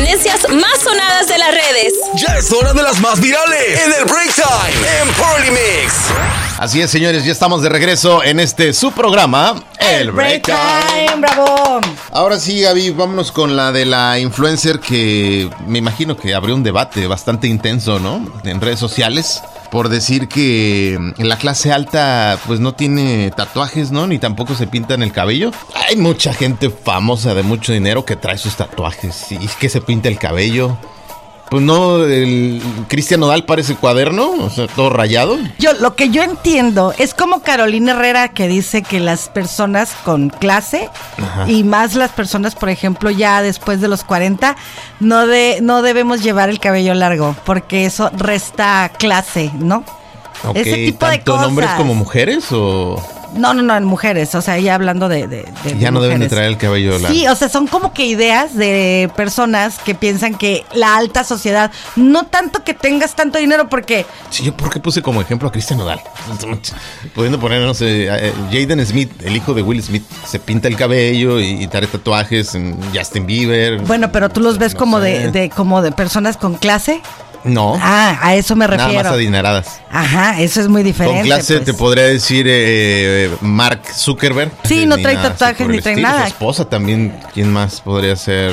tendencias más sonadas de las redes. Ya es hora de las más virales en el Break Time en Party Mix. Así es, señores, ya estamos de regreso en su programa, el Break Time. ¡Bravo! Ahora sí, Gaby, vámonos con la de la influencer que me imagino que abrió un debate bastante intenso, ¿no? En redes sociales, por decir que en la clase alta pues no tiene tatuajes, ¿no? Ni tampoco se pintan el cabello. Hay mucha gente famosa de mucho dinero que trae sus tatuajes y que se pinta el cabello. Pues no, el Cristian Nodal parece cuaderno, o sea, todo rayado. Lo que yo entiendo es como Carolina Herrera, que dice que las personas con clase, ajá, y más las personas, por ejemplo, ya después de los 40, no debemos llevar el cabello largo, porque eso resta clase, ¿no? Okay, ese tipo de cosas. ¿Tanto en hombres como mujeres o...? No, en mujeres, o sea, ya hablando de ya no deben de traer el cabello largo. Sí, o sea, son como que ideas de personas que piensan que la alta sociedad, no tanto que tengas tanto dinero, porque... Sí, yo porque puse como ejemplo a Cristian Nodal. Pudiendo poner, no sé, Jaden Smith, el hijo de Will Smith, se pinta el cabello y trae tatuajes, Justin Bieber. Bueno, pero tú los ves no como sé, como de personas con clase. No. Ah, a eso me refiero. Nada más adineradas. Ajá, eso es muy diferente. Con clase pues. te podría decir Mark Zuckerberg. Sí, no trae tatuajes ni trae nada. Su esposa también, ¿quién más podría ser?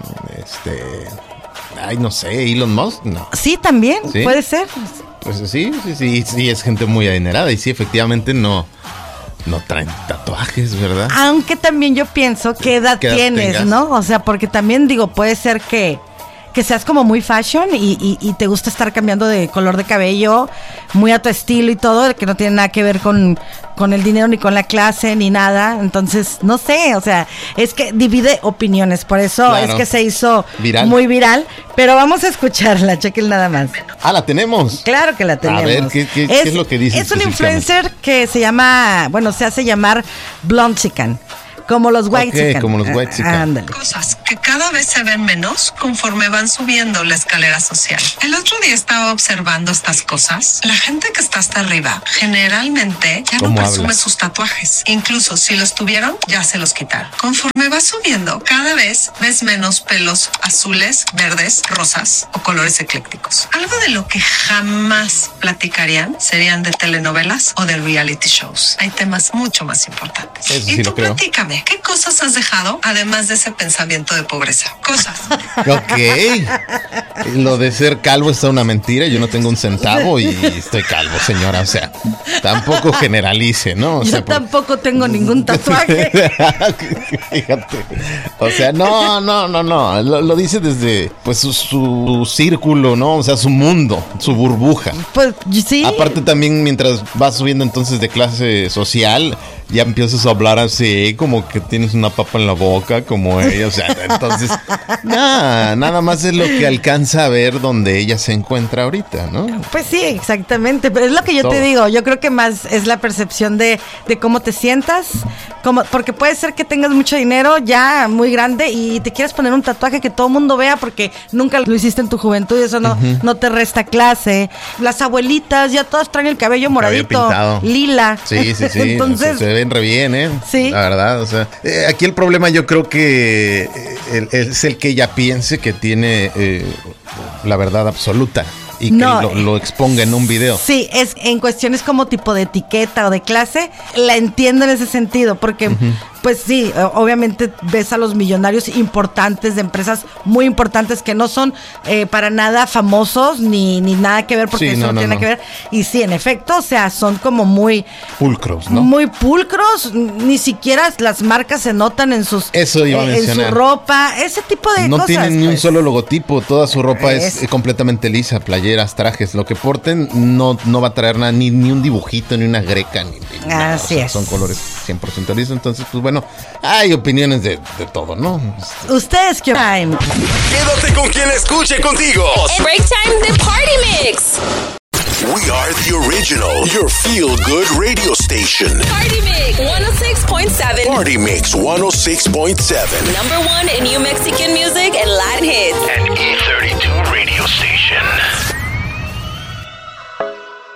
Ay, no sé, Elon Musk, no. Sí, también, ¿sí? Puede ser. Pues sí, es gente muy adinerada y sí, efectivamente no traen tatuajes, ¿verdad? Aunque también yo pienso qué edad tienes, tengas, ¿no? O sea, porque también digo, puede ser que seas como muy fashion y te gusta estar cambiando de color de cabello muy a tu estilo y todo, que no tiene nada que ver con el dinero ni con la clase ni nada. Entonces, no sé, o sea, es que divide opiniones, por eso claro, es que se hizo muy viral. Pero vamos a escucharla, chequen nada más. Ah, ¿la tenemos? Claro que la tenemos. A ver, ¿qué es lo que dice? Es un influencer que se hace llamar Blonde Chicken. Como los white chicken. Como los white chicken. Ándale. Cosas que cada vez se ven menos conforme van subiendo la escalera social. El otro día estaba observando estas cosas. La gente que está hasta arriba generalmente ya no presume sus tatuajes. Incluso si los tuvieron, ya se los quitaron. Conforme va subiendo, cada vez ves menos pelos azules, verdes, rosas o colores eclécticos. Algo de lo que jamás platicarían serían de telenovelas o de reality shows. Hay temas mucho más importantes. Eso y sí tú platícame. ¿Qué cosas has dejado además de ese pensamiento de pobreza? Cosas. Ok. Lo de ser calvo está una mentira. Yo no tengo un centavo y estoy calvo, señora. O sea, tampoco generalice, ¿no? O sea, yo tampoco tengo ningún tatuaje. Fíjate. O sea, no. Lo dice desde pues su círculo, ¿no? O sea, su mundo, su burbuja. Pues sí. Aparte también mientras vas subiendo entonces de clase social, ya empiezas a hablar así, como que tienes una papa en la boca, como ella, o sea, entonces, nada más es lo que alcanza a ver donde ella se encuentra ahorita, ¿no? Pues sí, exactamente, pero es lo que yo te digo, yo creo que más es la percepción de cómo te sientas, porque puede ser que tengas mucho dinero ya muy grande y te quieras poner un tatuaje que todo el mundo vea porque nunca lo hiciste en tu juventud y eso no te resta clase. Las abuelitas ya todas traen el cabello moradito, lila. Sí. Entonces, se ven re bien, ¿eh? Sí. La verdad, o sea, aquí el problema yo creo que es el que ella piense que tiene la verdad absoluta y que lo exponga en un video. Sí, es en cuestiones como tipo de etiqueta o de clase, la entiendo en ese sentido, porque pues sí, obviamente ves a los millonarios importantes de empresas muy importantes que no son para nada famosos ni nada que ver, porque eso no tiene nada que ver. Y sí, en efecto, o sea, son como muy pulcros, ¿no? Muy pulcros, ni siquiera las marcas se notan en sus eso iba a mencionar. En su ropa, ese tipo de cosas. No tienen ni un solo logotipo, toda su ropa es completamente lisa, playeras, trajes, lo que porten no va a traer nada, ni un dibujito, ni una greca, ni nada. Así es. Son colores 100% lisos, entonces pues bueno, hay opiniones de todo, ¿no? ¿Ustedes qué time? Quédate con quien escuche contigo. En Break Time de Party Mix. We are the original, your feel-good radio station. Party Mix 106.7. Party Mix 106.7. Number one in new Mexican music and Latin hits. An E32 radio station.